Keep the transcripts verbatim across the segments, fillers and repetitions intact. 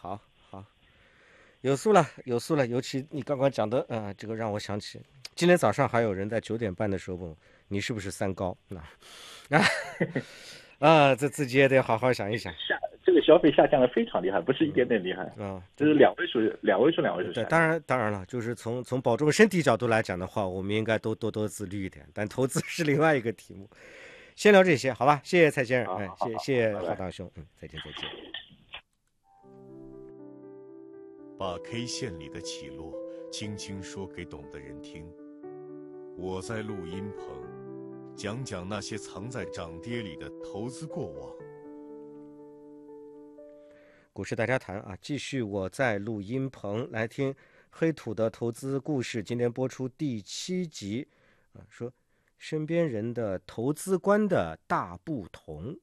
好好，有数了，有数了。尤其你刚刚讲的，啊、呃，这个让我想起，今天早上还有人在九点半的时候问我，你是不是三高？那啊啊，这自己也得好好想一想。 下这个消费下降的非常厉害，不是一点点厉害啊， 嗯、 这是两位数，两位数，两位数。 对，当然当然了，就是从从保重身体角度来讲的话，我们应该都多多自律一点。但投资是另外一个题目。先聊这些，好吧？谢谢蔡先生，哎，谢谢谢浩大兄，嗯，再见再见。 把 K 线里的起落轻轻说给懂的人听。我在录音棚讲讲那些藏在涨跌里的投资过往。 股市大家谈啊，继续我在录音棚来听黑土的投资故事。今天播出第七集啊，说身边人的投资观的大不同。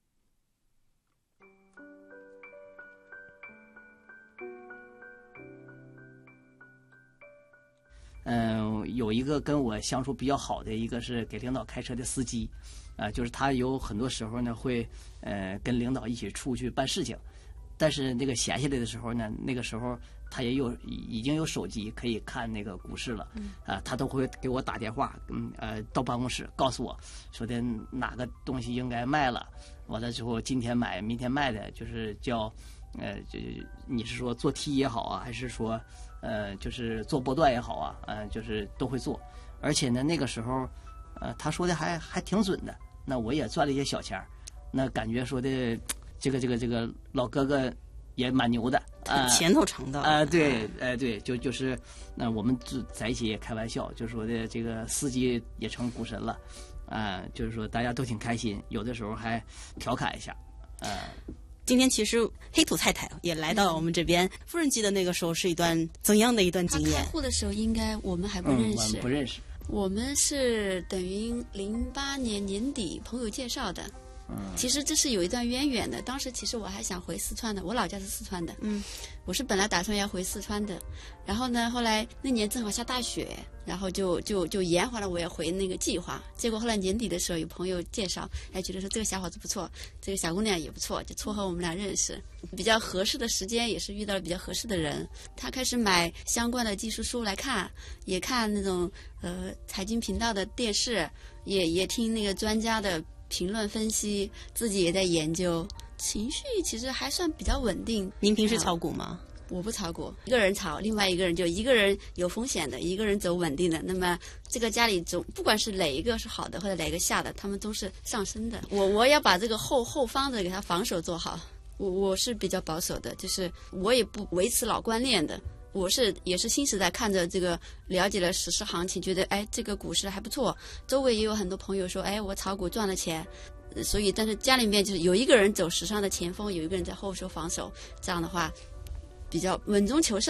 嗯，有一个跟我相处比较好的一个是给领导开车的司机，啊、呃，就是他有很多时候呢会呃跟领导一起出去办事情，但是那个闲下来的时候呢，那个时候他也有已经有手机可以看那个股市了，啊、呃，他都会给我打电话，嗯呃到办公室告诉我说的哪个东西应该卖了，完了之后今天买明天卖的，就是叫呃就你是说做 T 也好啊，还是说呃，就是做波段也好啊，呃，就是都会做，而且呢，那个时候，呃，他说的还还挺准的，那我也赚了一些小钱儿，那感觉说的这个这个这个老哥哥也蛮牛的啊， 前头尝到啊，对，哎、呃、对，就就是那我们在一起也开玩笑，就说的这个司机也成股神了，啊、呃，就是说大家都挺开心，有的时候还调侃一下，啊、呃。 今天其实黑土太太也来到我们这边，嗯、夫人记得那个时候是一段怎样的一段经验？ 他开户的时候应该我们还不认识， 嗯、我们不认识。 我们是等于零八年年底朋友介绍的。嗯，其实这是有一段渊源的。当时其实我还想回四川的，我老家是四川的。嗯，我是本来打算要回四川的，然后呢，后来那年正好下大雪，然后就就就延缓了我要回那个计划。结果后来年底的时候，有朋友介绍，哎，觉得说这个小伙子不错，这个小姑娘也不错，就撮合我们俩认识。比较合适的时间，也是遇到了比较合适的人。他开始买相关的技术书来看，也看那种呃财经频道的电视，也也听那个专家的评论分析，自己也在研究，情绪其实还算比较稳定。 您平时炒股吗？ 我不炒股，一个人炒，另外一个人就一个人有风险的，一个人走稳定的。那么这个家里总不管是哪一个是好的或者哪个下的，他们都是上升的。我我要把这个后后方的给他防守做好。我我是比较保守的，就是我也不维持老观念的。我是也是新时代看着这个了解了时事行情，觉得哎这个股市还不错，周围也有很多朋友说哎我炒股赚了钱，所以但是家里面就是有一个人走时尚的前锋，有一个人在后手防守，这样的话比较稳中求胜。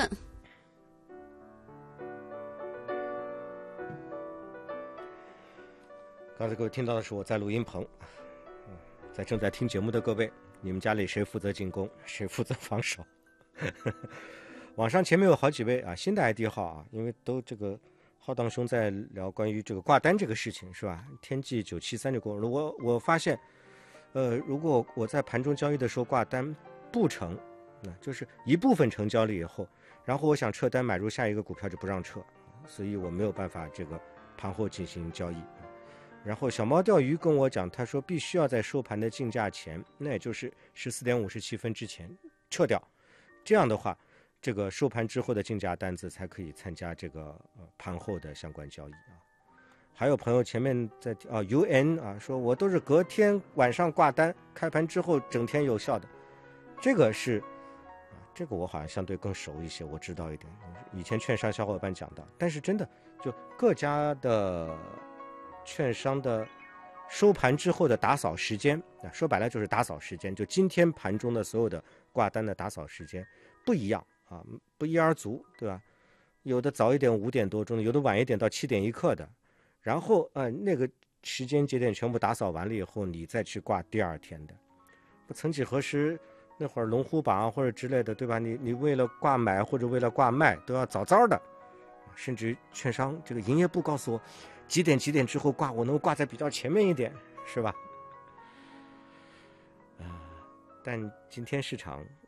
刚才各位听到的是我在录音棚，在正在听节目的各位，你们家里谁负责进攻，谁负责防守？网上前面有好几位啊，新的 I D 号啊，因为都这个浩荡兄在聊关于这个挂单这个事情是吧？天际九七三就跟我说，我我发现，呃，如果我在盘中交易的时候挂单不成，那就是一部分成交了以后，然后我想撤单买入下一个股票就不让撤，所以我没有办法这个盘后进行交易。然后小猫钓鱼跟我讲，他说必须要在收盘的竞价前，那也就是十四点五十七分之前撤掉，这样的话。这个收盘之后的竞价单子才可以参加这个呃盘后的相关交易啊。还有朋友前面在啊 U N 啊说我都是隔天晚上挂单，开盘之后整天有效的，这个是啊这个我好像相对更熟一些，我知道一点。以前券商小伙伴讲到，但是真的就各家的券商的收盘之后的打扫时间啊，说白了就是打扫时间，就今天盘中的所有的挂单的打扫时间不一样。啊，不一而足，对吧？有的早一点五点多钟的，有的晚一点到七点一刻的，然后呃那个时间节点全部打扫完了以后，你再去挂第二天的。不曾几何时，那会儿龙虎榜或者之类的，对吧？你你为了挂买或者为了挂卖，都要早早的，甚至券商这个营业部告诉我几点几点之后挂，我能挂在比较前面一点，是吧？但今天市场